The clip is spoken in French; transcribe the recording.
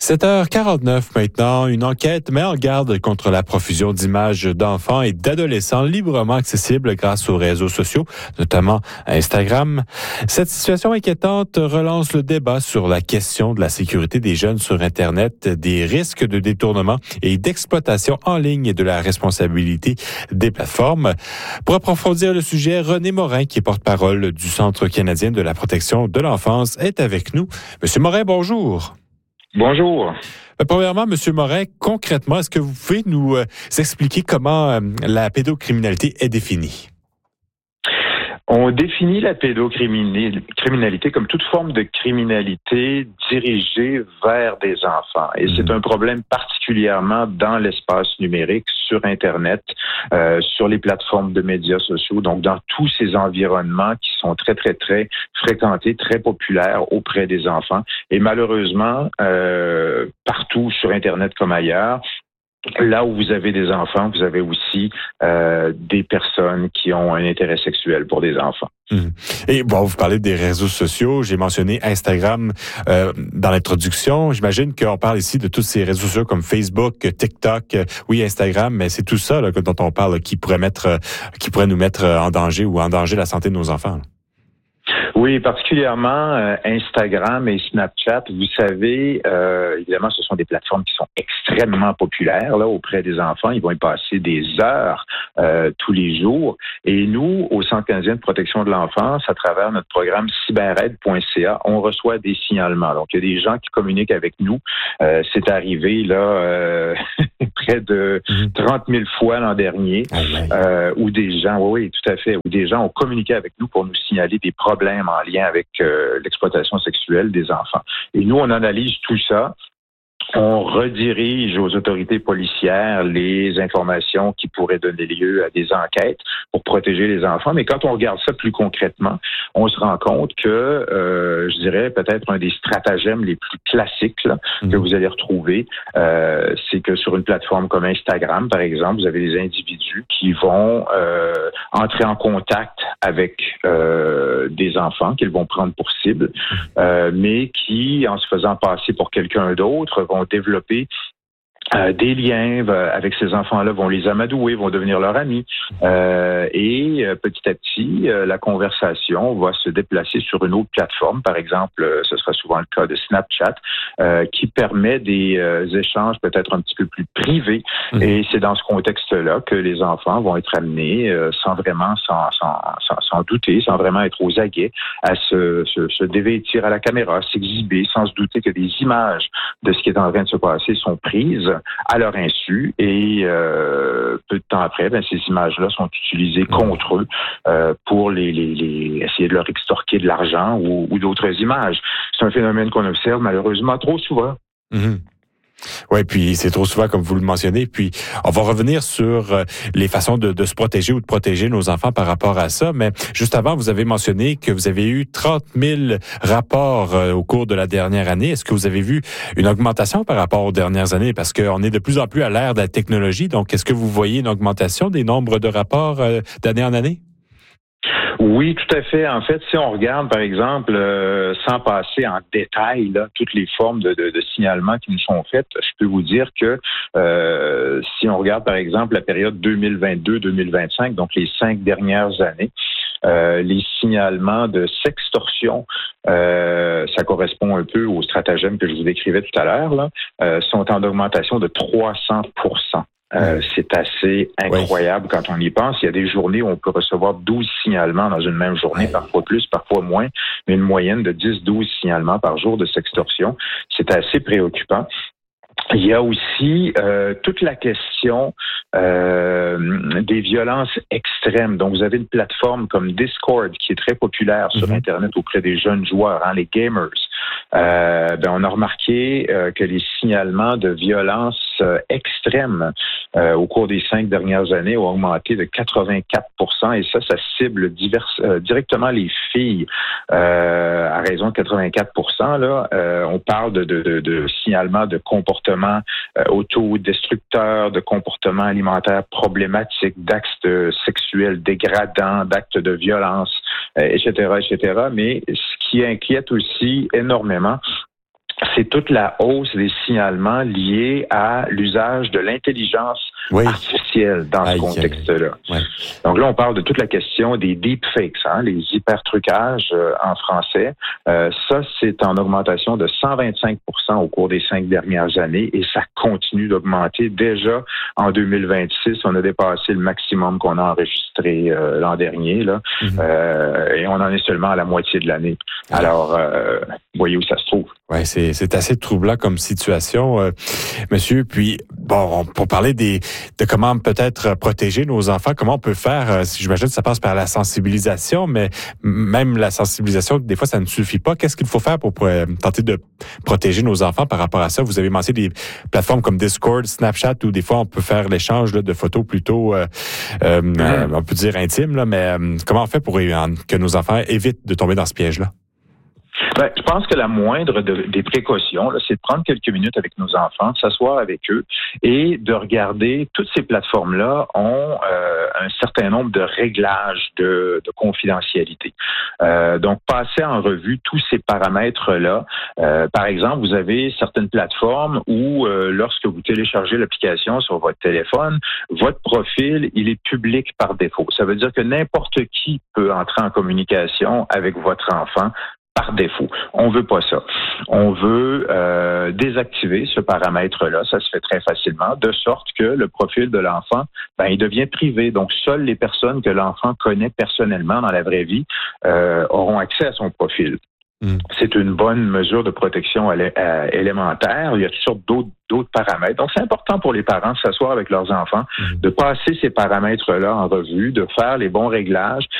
7h49 maintenant, une enquête met en garde contre la profusion d'images d'enfants et d'adolescents librement accessibles grâce aux réseaux sociaux, notamment Instagram. Cette situation inquiétante relance le débat sur la question de la sécurité des jeunes sur Internet, des risques de détournement et d'exploitation en ligne et de la responsabilité des plateformes. Pour approfondir le sujet, René Morin, qui est porte-parole du Centre canadien de la protection de l'enfance, est avec nous. Monsieur Morin, bonjour. Bonjour. Premièrement, Monsieur Morin, concrètement, est-ce que vous pouvez nous expliquer comment la pédocriminalité est définie? On définit la pédocriminalité comme toute forme de criminalité dirigée vers des enfants. Et c'est un problème particulièrement dans l'espace numérique, sur Internet, sur les plateformes de médias sociaux, donc dans tous ces environnements qui sont très, très, très fréquentés, très populaires auprès des enfants. Et malheureusement, partout sur Internet comme ailleurs, là où vous avez des enfants, vous avez aussi des personnes qui ont un intérêt sexuel pour des enfants. Et bon, vous parlez des réseaux sociaux. J'ai mentionné Instagram dans l'introduction. J'imagine qu'on parle ici de tous ces réseaux sociaux comme Facebook, TikTok, oui, Instagram, mais c'est tout ça là, dont on parle qui pourrait nous mettre en danger ou en danger la santé de nos enfants. Là. Oui, particulièrement Instagram et Snapchat. Vous savez, évidemment, ce sont des plateformes qui sont extrêmement populaires là auprès des enfants. Ils vont y passer des heures tous les jours. Et nous, au Centre canadien de protection de l'enfance, à travers notre programme cybeраide.ca, on reçoit des signalements. Donc, il y a des gens qui communiquent avec nous. C'est arrivé là près de 30 000 fois l'an dernier, où des gens, oui, tout à fait, où des gens ont communiqué avec nous pour nous signaler des problèmes en lien avec l'exploitation sexuelle des enfants. Et nous, on analyse tout ça. On redirige aux autorités policières les informations qui pourraient donner lieu à des enquêtes pour protéger les enfants. Mais quand on regarde ça plus concrètement, on se rend compte que, je dirais, peut-être un des stratagèmes les plus classiques là, que vous allez retrouver, c'est que sur une plateforme comme Instagram, par exemple, vous avez des individus qui vont entrer en contact avec des enfants qu'ils vont prendre pour cible, mais qui, en se faisant passer pour quelqu'un d'autre, vont développer des liens avec ces enfants-là, vont les amadouer, vont devenir leurs amis. Et petit à petit, la conversation va se déplacer sur une autre plateforme. Par exemple, ce sera souvent le cas de Snapchat, qui permet des échanges peut-être un petit peu plus privés. Et c'est dans ce contexte-là que les enfants vont être amenés, sans douter, sans vraiment être aux aguets, à se dévêtir à la caméra, s'exhiber, sans se douter que des images de ce qui est en train de se passer sont prises à leur insu et peu de temps après, ces images-là sont utilisées contre eux pour les essayer de leur extorquer de l'argent ou d'autres images. C'est un phénomène qu'on observe malheureusement trop souvent. Oui, puis c'est trop souvent, comme vous le mentionnez. Puis on va revenir sur les façons de se protéger ou de protéger nos enfants par rapport à ça. Mais juste avant, vous avez mentionné que vous avez eu 30 000 rapports au cours de la dernière année. Est-ce que vous avez vu une augmentation par rapport aux dernières années? Parce qu'on est de plus en plus à l'ère de la technologie. Donc, est-ce que vous voyez une augmentation des nombres de rapports d'année en année? Oui, tout à fait. En fait, si on regarde, par exemple, sans passer en détail là, toutes les formes de signalement qui nous sont faites, je peux vous dire que si on regarde, par exemple, la période 2022-2025, donc les 5 dernières années, les signalements de sextorsion, ça correspond un peu au stratagème que je vous décrivais tout à l'heure, là, sont en augmentation de 300%. C'est assez incroyable quand on y pense. Il y a des journées où on peut recevoir 12 signalements dans une même journée, parfois plus, parfois moins, mais une moyenne de 10-12 signalements par jour de sextorsion. C'est assez préoccupant. Il y a aussi toute la question des violences extrêmes. Donc, vous avez une plateforme comme Discord qui est très populaire sur Internet auprès des jeunes joueurs, les gamers. On a remarqué que les signalements de violences extrêmes au cours des 5 dernières années ont augmenté de 84%. Et ça cible directement les filles à raison de 84%. Là, on parle de signalements de comportements autodestructeurs, de comportements alimentaires problématiques, d'actes sexuels dégradants, d'actes de violence, etc., etc. Mais ce qui inquiète aussi énormément, c'est toute la hausse des signalements liés à l'usage de l'intelligence artificielle dans ce contexte-là. Ouais. Donc là, on parle de toute la question des deepfakes, les hypertrucages en français. Ça, c'est en augmentation de 125% au cours des 5 dernières années et ça continue d'augmenter. Déjà, en 2026, on a dépassé le maximum qu'on a enregistré l'an dernier, là, et on en est seulement à la moitié de l'année. Alors, voyez où ça se trouve. Oui, c'est assez troublant comme situation, monsieur. Puis, bon, pour parler de comment peut-être protéger nos enfants, comment on peut faire, j'imagine que ça passe par la sensibilisation, mais même la sensibilisation, des fois, ça ne suffit pas. Qu'est-ce qu'il faut faire pour tenter de protéger nos enfants par rapport à ça? Vous avez mentionné des plateformes comme Discord, Snapchat, où des fois, on peut faire l'échange de photos plutôt, on peut dire intimes, là, mais comment on fait pour que nos enfants évitent de tomber dans ce piège-là? Ben, je pense que la moindre des précautions, là, c'est de prendre quelques minutes avec nos enfants, de s'asseoir avec eux et de regarder. Toutes ces plateformes-là ont un certain nombre de réglages de confidentialité. Donc, passer en revue tous ces paramètres-là. Par exemple, vous avez certaines plateformes où, lorsque vous téléchargez l'application sur votre téléphone, votre profil, il est public par défaut. Ça veut dire que n'importe qui peut entrer en communication avec votre enfant par défaut. On veut pas ça. On veut désactiver ce paramètre-là. Ça se fait très facilement, de sorte que le profil de l'enfant, il devient privé. Donc, seules les personnes que l'enfant connaît personnellement dans la vraie vie auront accès à son profil. C'est une bonne mesure de protection élémentaire. Il y a toutes sortes d'autres paramètres. Donc, c'est important pour les parents de s'asseoir avec leurs enfants, de passer ces paramètres-là en revue, de faire les bons réglages